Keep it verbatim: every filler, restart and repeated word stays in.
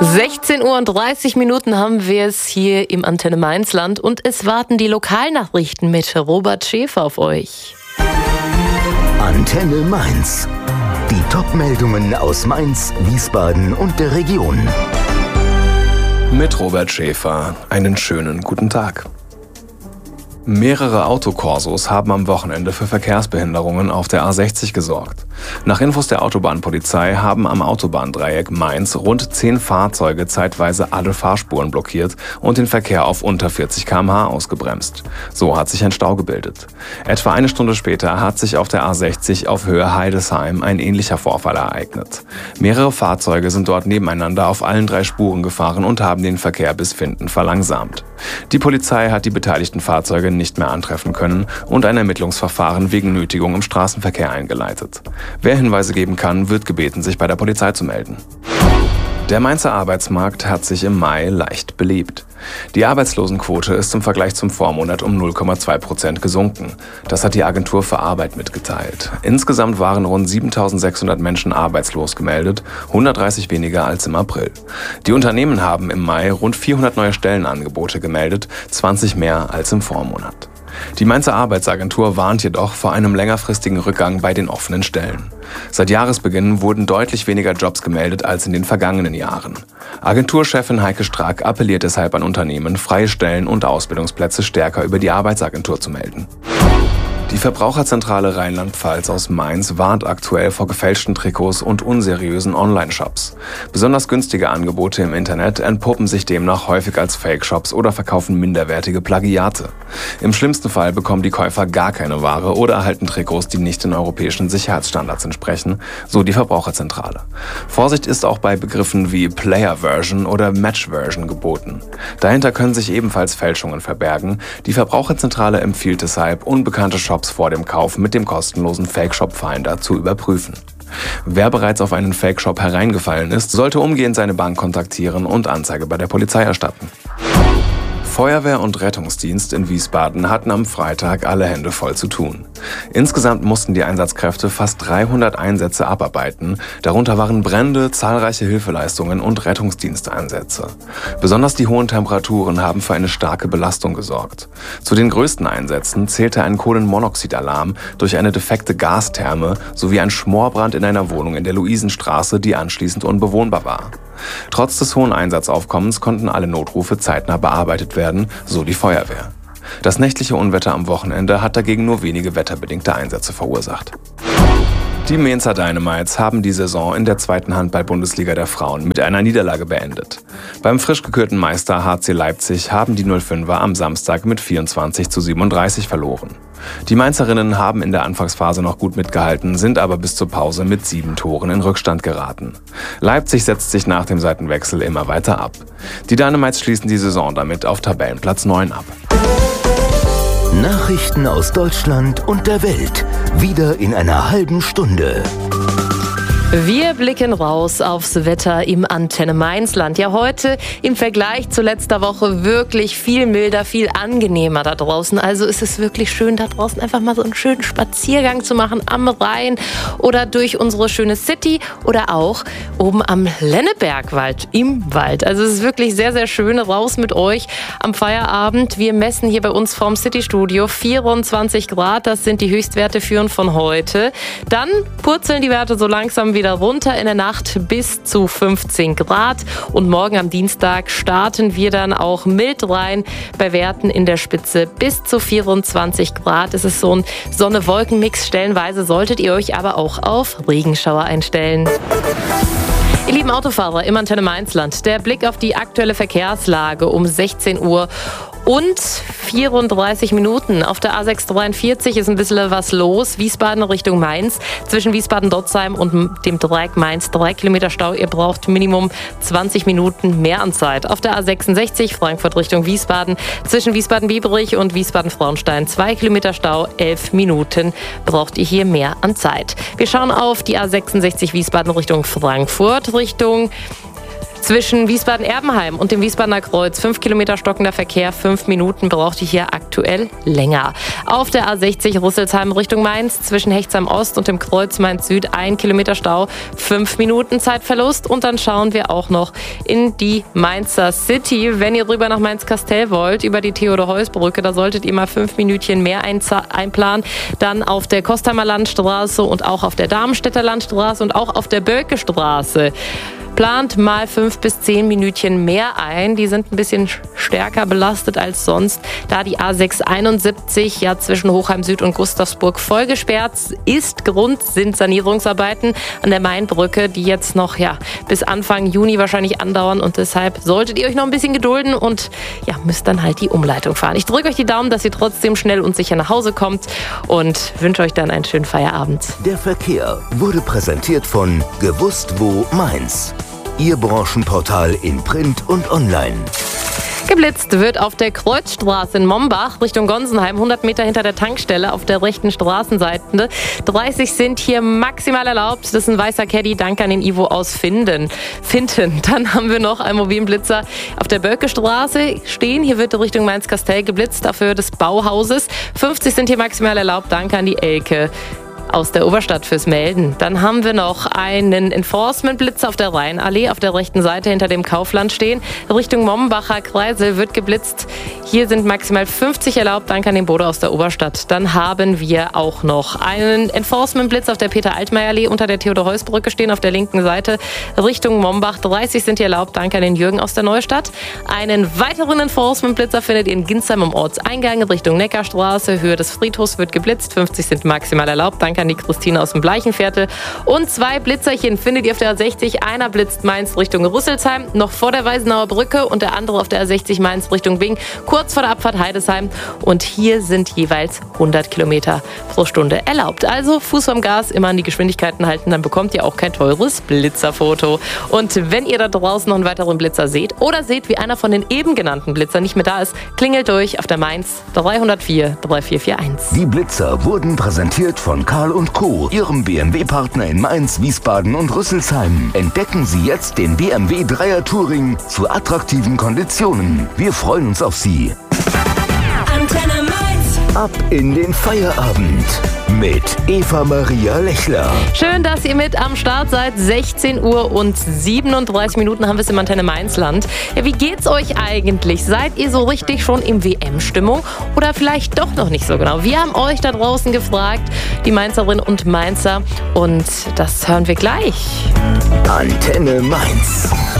sechzehn Uhr und dreißig Minuten haben wir es hier im Antenne Mainzland und es warten die Lokalnachrichten mit Robert Schäfer auf euch. Antenne Mainz. Die Top-Meldungen aus Mainz, Wiesbaden und der Region. Mit Robert Schäfer. Einen schönen guten Tag. Mehrere Autokorsos haben am Wochenende für Verkehrsbehinderungen auf der A sechzig gesorgt. Nach Infos der Autobahnpolizei haben am Autobahndreieck Mainz rund zehn Fahrzeuge zeitweise alle Fahrspuren blockiert und den Verkehr auf unter vierzig Kilometer pro Stunde ausgebremst. So hat sich ein Stau gebildet. Etwa eine Stunde später hat sich auf der A sechzig auf Höhe Heidesheim ein ähnlicher Vorfall ereignet. Mehrere Fahrzeuge sind dort nebeneinander auf allen drei Spuren gefahren und haben den Verkehr bis Finden verlangsamt. Die Polizei hat die beteiligten Fahrzeuge nicht mehr antreffen können und ein Ermittlungsverfahren wegen Nötigung im Straßenverkehr eingeleitet. Wer Hinweise geben kann, wird gebeten, sich bei der Polizei zu melden. Der Mainzer Arbeitsmarkt hat sich im Mai leicht belebt. Die Arbeitslosenquote ist im Vergleich zum Vormonat um null Komma zwei Prozent gesunken. Das hat die Agentur für Arbeit mitgeteilt. Insgesamt waren rund siebentausendsechshundert Menschen arbeitslos gemeldet, hundertdreißig weniger als im April. Die Unternehmen haben im Mai rund vierhundert neue Stellenangebote gemeldet, zwanzig mehr als im Vormonat. Die Mainzer Arbeitsagentur warnt jedoch vor einem längerfristigen Rückgang bei den offenen Stellen. Seit Jahresbeginn wurden deutlich weniger Jobs gemeldet als in den vergangenen Jahren. Agenturchefin Heike Strack appelliert deshalb an Unternehmen, freie Stellen und Ausbildungsplätze stärker über die Arbeitsagentur zu melden. Die Verbraucherzentrale Rheinland-Pfalz aus Mainz warnt aktuell vor gefälschten Trikots und unseriösen Online-Shops. Besonders günstige Angebote im Internet entpuppen sich demnach häufig als Fake-Shops oder verkaufen minderwertige Plagiate. Im schlimmsten Fall bekommen die Käufer gar keine Ware oder erhalten Trikots, die nicht den europäischen Sicherheitsstandards entsprechen, so die Verbraucherzentrale. Vorsicht ist auch bei Begriffen wie Player-Version oder Match-Version geboten. Dahinter können sich ebenfalls Fälschungen verbergen. Die Verbraucherzentrale empfiehlt deshalb, unbekannte Shops vor dem Kauf mit dem kostenlosen Fake-Shop-Finder zu überprüfen. Wer bereits auf einen Fake-Shop hereingefallen ist, sollte umgehend seine Bank kontaktieren und Anzeige bei der Polizei erstatten. Feuerwehr und Rettungsdienst in Wiesbaden hatten am Freitag alle Hände voll zu tun. Insgesamt mussten die Einsatzkräfte fast dreihundert Einsätze abarbeiten, darunter waren Brände, zahlreiche Hilfeleistungen und Rettungsdiensteinsätze. Besonders die hohen Temperaturen haben für eine starke Belastung gesorgt. Zu den größten Einsätzen zählte ein Kohlenmonoxidalarm durch eine defekte Gastherme sowie ein Schmorbrand in einer Wohnung in der Luisenstraße, die anschließend unbewohnbar war. Trotz des hohen Einsatzaufkommens konnten alle Notrufe zeitnah bearbeitet werden, so die Feuerwehr. Das nächtliche Unwetter am Wochenende hat dagegen nur wenige wetterbedingte Einsätze verursacht. Die Mainzer Dynamites haben die Saison in der zweiten Handball-Bundesliga der Frauen mit einer Niederlage beendet. Beim frisch gekürten Meister H C Leipzig haben die null fünfer am Samstag mit vierundzwanzig zu siebenunddreißig verloren. Die Mainzerinnen haben in der Anfangsphase noch gut mitgehalten, sind aber bis zur Pause mit sieben Toren in Rückstand geraten. Leipzig setzt sich nach dem Seitenwechsel immer weiter ab. Die Dynamites schließen die Saison damit auf Tabellenplatz neun ab. Nachrichten aus Deutschland und der Welt. Wieder in einer halben Stunde. Wir blicken raus aufs Wetter im Antenne Mainzland. Ja, heute im Vergleich zu letzter Woche wirklich viel milder, viel angenehmer da draußen. Also ist es wirklich schön, da draußen einfach mal so einen schönen Spaziergang zu machen am Rhein oder durch unsere schöne City oder auch oben am Lennebergwald im Wald. Also es ist wirklich sehr, sehr schön. Raus mit euch am Feierabend. Wir messen hier bei uns vorm City-Studio vierundzwanzig Grad. Das sind die Höchstwerte für und von heute. Dann purzeln die Werte so langsam wieder wieder runter in der Nacht bis zu fünfzehn Grad. Und morgen am Dienstag starten wir dann auch mild rein bei Werten in der Spitze bis zu vierundzwanzig Grad. Es ist so ein Sonne-Wolken-Mix. Stellenweise solltet ihr euch aber auch auf Regenschauer einstellen. Ihr lieben Autofahrer im Antenne Mainzland, der Blick auf die aktuelle Verkehrslage um sechzehn Uhr und vierunddreißig Minuten. Auf der A sechs dreiundvierzig ist ein bisschen was los. Wiesbaden Richtung Mainz. Zwischen Wiesbaden-Dotzheim und dem Dreieck Mainz drei Kilometer Stau. Ihr braucht Minimum zwanzig Minuten mehr an Zeit. Auf der A sechsundsechzig Frankfurt Richtung Wiesbaden. Zwischen Wiesbaden-Biebrich und Wiesbaden-Frauenstein zwei Kilometer Stau. elf Minuten braucht ihr hier mehr an Zeit. Wir schauen auf die A sechsundsechzig Wiesbaden Richtung Frankfurt. Richtung Zwischen Wiesbaden-Erbenheim und dem Wiesbadener Kreuz fünf Kilometer stockender Verkehr, fünf Minuten braucht ihr hier aktuell länger. Auf der A sechzig Rüsselsheim Richtung Mainz zwischen Hechtsheim Ost und dem Kreuz Mainz Süd ein Kilometer Stau, fünf Minuten Zeitverlust. Und dann schauen wir auch noch in die Mainzer City. Wenn ihr rüber nach Mainz-Kastel wollt, über die Theodor-Heuss-Brücke, da solltet ihr mal fünf Minütchen mehr einplanen. Dann auf der Kostheimer Landstraße und auch auf der Darmstädter Landstraße und auch auf der Bölke-Straße. Plant mal fünf bis zehn Minütchen mehr ein. Die sind ein bisschen stärker belastet als sonst, da die A sechshunderteinundsiebzig ja zwischen Hochheim Süd und Gustavsburg voll gesperrt ist. Grund sind Sanierungsarbeiten an der Mainbrücke, die jetzt noch ja bis Anfang Juni wahrscheinlich andauern, und deshalb solltet ihr euch noch ein bisschen gedulden und ja, müsst dann halt die Umleitung fahren. Ich drücke euch die Daumen, dass ihr trotzdem schnell und sicher nach Hause kommt und wünsche euch dann einen schönen Feierabend. Der Verkehr wurde präsentiert von Gewusst wo Mainz. Ihr Branchenportal in Print und Online. Geblitzt wird auf der Kreuzstraße in Mombach Richtung Gonsenheim, hundert Meter hinter der Tankstelle auf der rechten Straßenseite. dreißig sind hier maximal erlaubt. Das ist ein weißer Caddy. Danke an den Ivo aus Finden. Finden. Dann haben wir noch einen mobilen Blitzer auf der Bölke-Straße stehen. Hier wird Richtung Mainz-Kastel geblitzt, dafür des Bauhauses. fünfzig sind hier maximal erlaubt. Danke an die Elke aus der Oberstadt fürs Melden. Dann haben wir noch einen Enforcement-Blitzer auf der Rheinallee auf der rechten Seite hinter dem Kaufland stehen. Richtung Mombacher Kreisel wird geblitzt. Hier sind maximal fünfzig erlaubt. Danke an den Bodo aus der Oberstadt. Dann haben wir auch noch einen Enforcement-Blitz auf der Peter-Altmaier-Allee unter der Theodor-Heuss-Brücke stehen auf der linken Seite Richtung Mombach. dreißig sind hier erlaubt. Danke an den Jürgen aus der Neustadt. Einen weiteren Enforcement-Blitzer findet ihr in Ginsheim am Ortseingang Richtung Neckarstraße. Höhe des Friedhofs wird geblitzt. fünfzig sind maximal erlaubt. Danke an die Christine aus dem Bleichenviertel. Und zwei Blitzerchen findet ihr auf der A sechzig. Einer blitzt Mainz Richtung Rüsselsheim, noch vor der Weisenauer Brücke, und der andere auf der A sechzig Mainz Richtung Wing, kurz vor der Abfahrt Heidesheim. Und hier sind jeweils hundert Kilometer pro Stunde erlaubt. Also Fuß vom Gas, immer an die Geschwindigkeiten halten, dann bekommt ihr auch kein teures Blitzerfoto. Und wenn ihr da draußen noch einen weiteren Blitzer seht oder seht, wie einer von den eben genannten Blitzern nicht mehr da ist, klingelt durch auf der Mainz dreihundertvier drei vier vier eins. Die Blitzer wurden präsentiert von Karl und Co., Ihrem B M W-Partner in Mainz, Wiesbaden und Rüsselsheim. Entdecken Sie jetzt den B M W Dreier Touring zu attraktiven Konditionen. Wir freuen uns auf Sie. Antenne Mainz. Ab in den Feierabend mit Eva Maria Lechler. Schön, dass ihr mit am Start seid. sechzehn Uhr und siebenunddreißig Minuten haben wir es im Antenne Mainzland. Ja, wie geht's euch eigentlich? Seid ihr so richtig schon in W M-Stimmung oder vielleicht doch noch nicht so genau? Wir haben euch da draußen gefragt, die Mainzerinnen und Mainzer, und das hören wir gleich. Antenne Mainz.